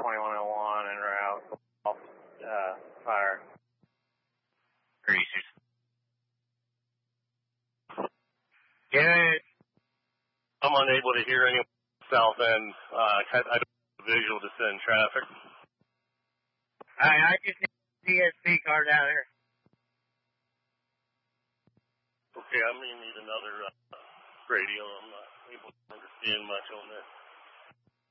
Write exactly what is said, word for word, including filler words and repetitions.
twenty-one oh one and route off, uh, fire. Greasers. Yeah, I'm unable to hear anyone south end. Uh, I don't have a visual to send traffic. I, I just need a D S P card out here. Okay, I'm going to need another uh, radio. I'm not able to understand much on this.